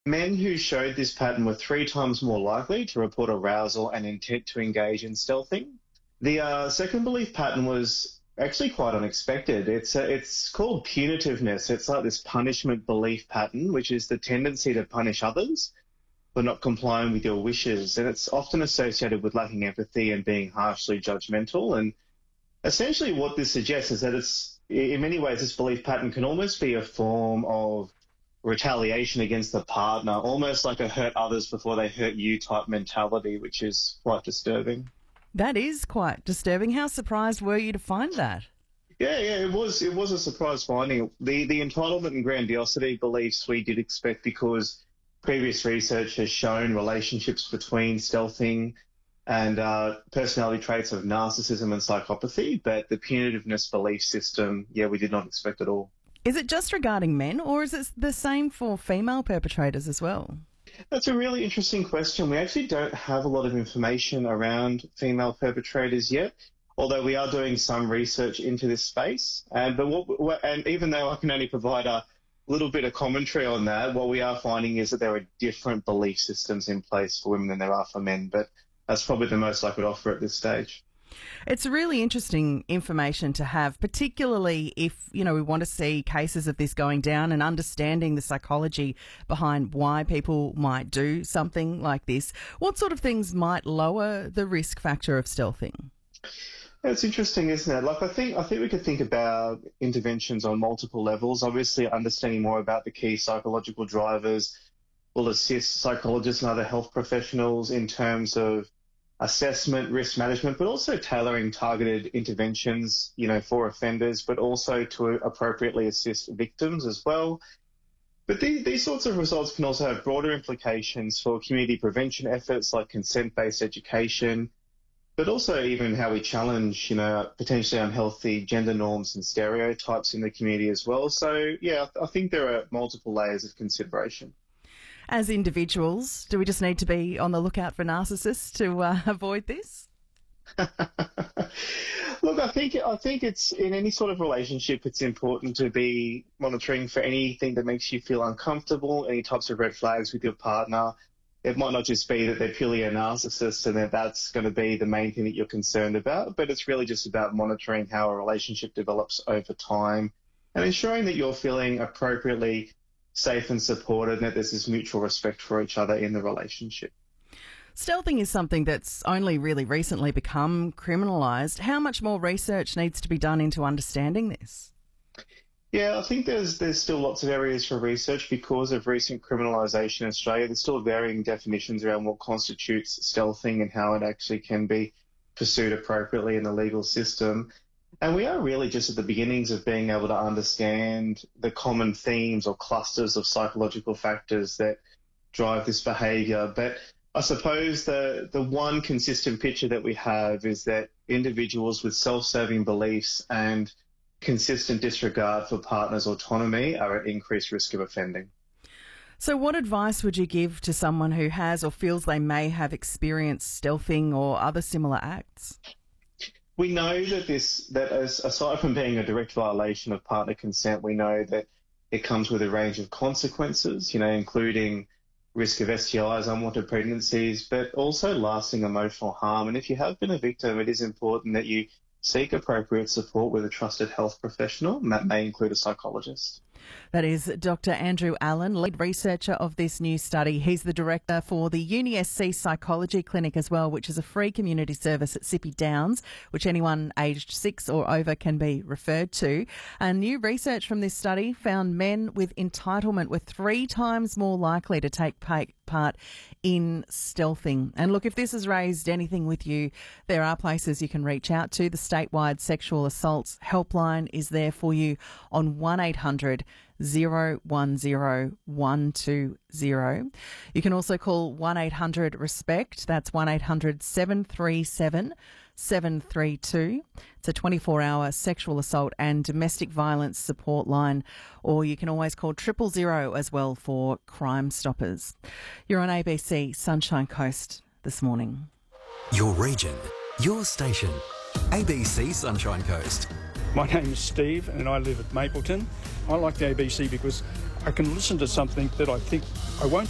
Men who showed this pattern were 3 times more likely to report arousal and intent to engage in stealthing. The second belief pattern was actually quite unexpected. It's called punitiveness. It's like this punishment belief pattern, which is the tendency to punish others for not complying with your wishes. And it's often associated with lacking empathy and being harshly judgmental. And essentially what this suggests is that in many ways, this belief pattern can almost be a form of retaliation against the partner, almost like a hurt others before they hurt you type mentality, which is quite disturbing. That is quite disturbing. How surprised were you to find that? Yeah, it was a surprise finding. The entitlement and grandiosity beliefs we did expect because previous research has shown relationships between stealthing and personality traits of narcissism and psychopathy, but the punitiveness belief system, we did not expect at all. Is it just regarding men, or is it the same for female perpetrators as well? That's a really interesting question. We actually don't have a lot of information around female perpetrators yet, although we are doing some research into this space. And even though I can only provide a little bit of commentary on that, what we are finding is that there are different belief systems in place for women than there are for men, but that's probably the most I could offer at this stage. It's really interesting information to have, particularly if, we want to see cases of this going down and understanding the psychology behind why people might do something like this. What sort of things might lower the risk factor of stealthing? It's interesting, isn't it? I think we could think about interventions on multiple levels. Obviously, understanding more about the key psychological drivers will assist psychologists and other health professionals in terms of assessment, risk management, but also tailoring targeted interventions, for offenders, but also to appropriately assist victims as well. But these sorts of results can also have broader implications for community prevention efforts like consent-based education, but also even how we challenge, potentially unhealthy gender norms and stereotypes in the community as well. So, I think there are multiple layers of consideration. As individuals, do we just need to be on the lookout for narcissists to avoid this? Look, I think it's in any sort of relationship, it's important to be monitoring for anything that makes you feel uncomfortable, any types of red flags with your partner. It might not just be that they're purely a narcissist and that's going to be the main thing that you're concerned about, but it's really just about monitoring how a relationship develops over time and ensuring that you're feeling appropriately safe and supported and that there's this mutual respect for each other in the relationship. Stealthing is something that's only really recently become criminalised. How much more research needs to be done into understanding this? Yeah, I think there's still lots of areas for research because of recent criminalisation in Australia. There's still varying definitions around what constitutes stealthing and how it actually can be pursued appropriately in the legal system. And we are really just at the beginnings of being able to understand the common themes or clusters of psychological factors that drive this behaviour. But I suppose the one consistent picture that we have is that individuals with self-serving beliefs and consistent disregard for partners' autonomy are at increased risk of offending. So what advice would you give to someone who has or feels they may have experienced stealthing or other similar acts? We know that aside from being a direct violation of partner consent, we know that it comes with a range of consequences, including risk of STIs, unwanted pregnancies, but also lasting emotional harm. And if you have been a victim, it is important that you seek appropriate support with a trusted health professional, and that may include a psychologist. That is Dr. Andrew Allen, lead researcher of this new study. He's the director for the UniSC Psychology Clinic as well, which is a free community service at Sippy Downs, which anyone aged 6 or over can be referred to. And new research from this study found men with entitlement were 3 times more likely to take part in stealthing. And look, if this has raised anything with you, there are places you can reach out to. The statewide sexual assaults helpline is there for you on 1800 010 120. You can also call 1800-RESPECT. That's 1800 737 732. It's a 24-hour sexual assault and domestic violence support line, or you can always call 000 as well for Crime Stoppers. You're on ABC Sunshine Coast this morning. Your region, your station, ABC Sunshine Coast. My name is Steve and I live at Mapleton. I like the ABC because I can listen to something that I think I won't